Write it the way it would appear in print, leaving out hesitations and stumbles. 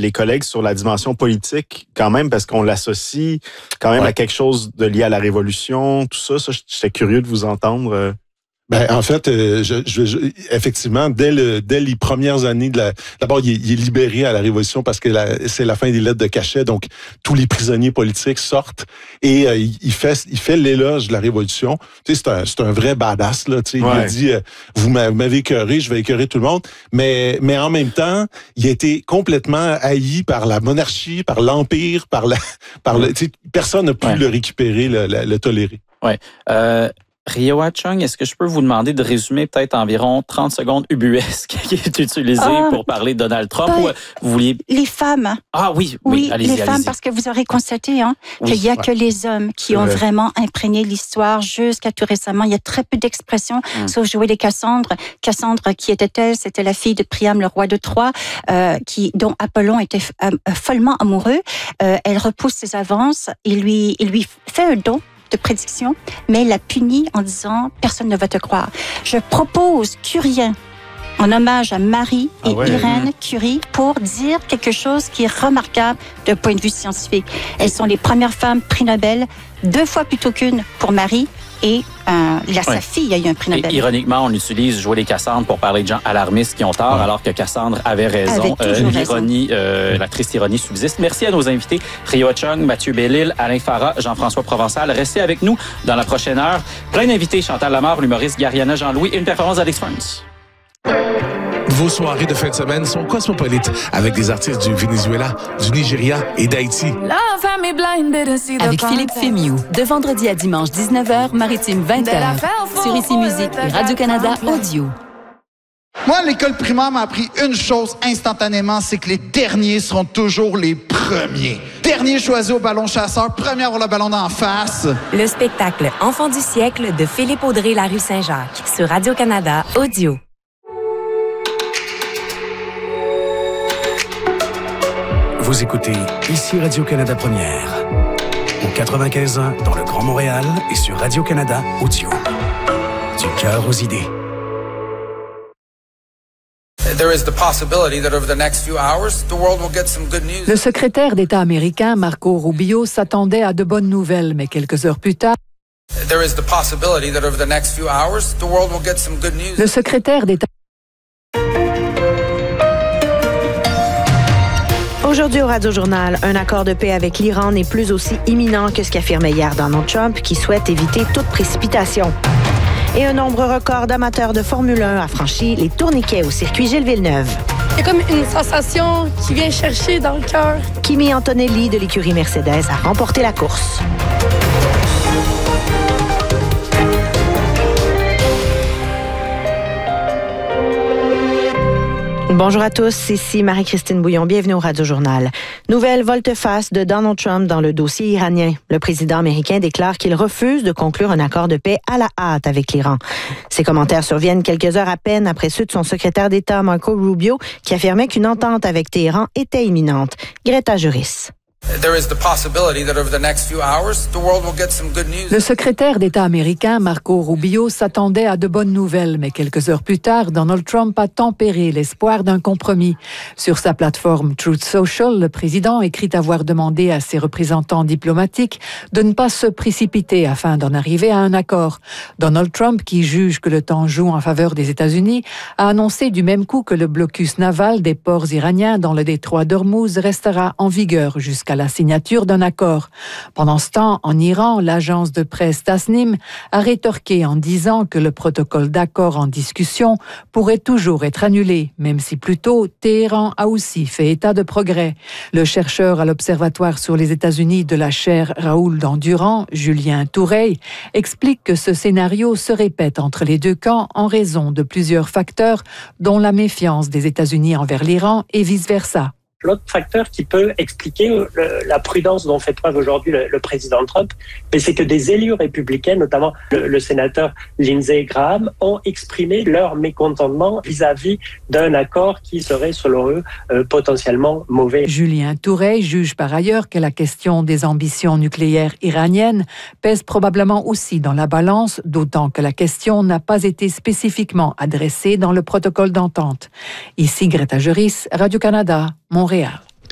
les collègues sur la dimension politique quand même, parce qu'on l'associe quand même à quelque chose de lié à la Révolution, tout ça. Ça, j'étais curieux de vous entendre. Ben, en fait, effectivement, dès les premières années d'abord, il est libéré à la Révolution parce que c'est la fin des lettres de cachet, donc tous les prisonniers politiques sortent et il fait l'éloge de la Révolution. Tu sais, c'est un vrai badass là. Tu sais, il dit vous m'avez écœuré, je vais écœurer tout le monde, mais en même temps, il a été complètement haï par la monarchie, par l'empire, tu sais, personne n'a pu le récupérer, le tolérer. Ouais. Rioa Chung, est-ce que je peux vous demander de résumer peut-être environ 30 secondes ubuesques qui est utilisé pour parler de Donald Trump? Ou vous vouliez... Les femmes. Ah oui, allez-y. Les femmes, parce que vous aurez constaté qu'il n'y a que les hommes qui ont vraiment imprégné l'histoire jusqu'à tout récemment. Il y a très peu d'expressions, sauf jouer les Cassandre. Cassandre, qui était-elle? C'était la fille de Priam, le roi de Troie, dont Apollon était follement amoureux. Elle repousse ses avances et lui fait un don de prédiction, mais la punit en disant « personne ne va te croire ». Je propose Curien, en hommage à Marie et Irène Curie, pour dire quelque chose qui est remarquable d'un point de vue scientifique. Elles sont les premières femmes prix Nobel, 2 fois plutôt qu'une pour Marie, et sa fille a eu un prix Nobel. Et, ironiquement, on utilise jouer les Cassandres pour parler de gens alarmistes qui ont tort, alors que Cassandre avait raison. L'ironie, la triste ironie subsiste. Merci à nos invités, Rioa Chung, Mathieu Bellil, Alain Farah, Jean-François Provençal. Restez avec nous dans la prochaine heure. Plein d'invités, Chantal Lamarre, l'humoriste Gariana Jean-Louis et une performance d'Alex Burns. Vos soirées de fin de semaine sont cosmopolites avec des artistes du Venezuela, du Nigeria et d'Haïti. Avec Philippe Fémiou, de vendredi à dimanche 19h, maritime 20h. Sur Ici Musique et Radio-Canada Audio. Moi, l'école primaire m'a appris une chose instantanément, c'est que les derniers seront toujours les premiers. Dernier choisi au ballon chasseur, premier à avoir le ballon d'en face. Le spectacle Enfant du siècle de Philippe Audrey, la rue Saint-Jacques. Sur Radio-Canada Audio. Vous écoutez Ici Radio-Canada Première, au 95.1 dans le Grand Montréal et sur Radio-Canada Audio. Du cœur aux idées. Le secrétaire d'État américain Marco Rubio s'attendait à de bonnes nouvelles, mais quelques heures plus tard, le secrétaire d'État... Aujourd'hui au Radio-Journal, un accord de paix avec l'Iran n'est plus aussi imminent que ce qu'affirmait hier Donald Trump, qui souhaite éviter toute précipitation. Et un nombre record d'amateurs de Formule 1 a franchi les tourniquets au circuit Gilles Villeneuve. C'est comme une sensation qui vient chercher dans le cœur. Kimi Antonelli de l'écurie Mercedes a remporté la course. Bonjour à tous, ici Marie-Christine Bouillon. Bienvenue au Radio-Journal. Nouvelle volte-face de Donald Trump dans le dossier iranien. Le président américain déclare qu'il refuse de conclure un accord de paix à la hâte avec l'Iran. Ces commentaires surviennent quelques heures à peine après ceux de son secrétaire d'État Marco Rubio, qui affirmait qu'une entente avec Téhéran était imminente. Greta Juris. Le secrétaire d'État américain Marco Rubio s'attendait à de bonnes nouvelles, mais quelques heures plus tard, Donald Trump a tempéré l'espoir d'un compromis. Sur sa plateforme Truth Social, le président écrit avoir demandé à ses représentants diplomatiques de ne pas se précipiter afin d'en arriver à un accord. Donald Trump, qui juge que le temps joue en faveur des États-Unis, a annoncé du même coup que le blocus naval des ports iraniens dans le détroit d'Ormuz restera en vigueur jusqu'à la signature d'un accord. Pendant ce temps, en Iran, l'agence de presse Tasnim a rétorqué en disant que le protocole d'accord en discussion pourrait toujours être annulé, même si plus tôt, Téhéran a aussi fait état de progrès. Le chercheur à l'Observatoire sur les États-Unis de la chaire Raoul d'Endurant, Julien Toureil, explique que ce scénario se répète entre les deux camps en raison de plusieurs facteurs, dont la méfiance des États-Unis envers l'Iran et vice-versa. L'autre facteur qui peut expliquer la prudence dont fait preuve aujourd'hui le président Trump, c'est que des élus républicains, notamment le sénateur Lindsey Graham, ont exprimé leur mécontentement vis-à-vis d'un accord qui serait, selon eux, potentiellement mauvais. Julien Toureil juge par ailleurs que la question des ambitions nucléaires iraniennes pèse probablement aussi dans la balance, d'autant que la question n'a pas été spécifiquement adressée dans le protocole d'entente. Ici Greta Juris, Radio-Canada, Montréal.